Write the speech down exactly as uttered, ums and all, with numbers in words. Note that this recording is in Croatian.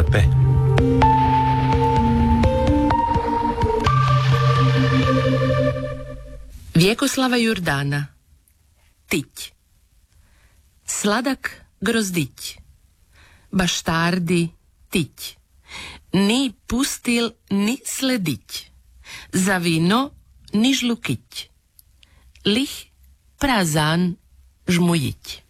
P. Vjekoslava Jurdana. Tić. Sladak grozdić. Baštardi tić. Ni pustil ni sledić. Za vino ni žlukić. Lih prazan žmujić.